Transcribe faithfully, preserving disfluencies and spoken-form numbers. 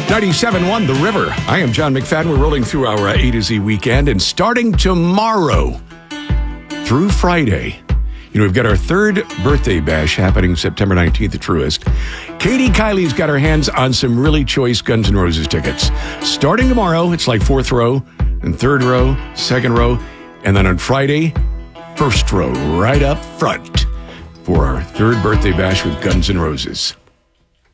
ninety-seven point one The River. I am John McFadden. We're rolling through our A to Z weekend, and starting tomorrow through Friday, you know, we've got our third birthday bash happening September nineteenth at Truist. Katie Kiley's got her hands on some really choice Guns N' Roses tickets. Starting tomorrow, it's like fourth row, and third row, second row, and then on Friday, first row right up front for our third birthday bash with Guns N' Roses.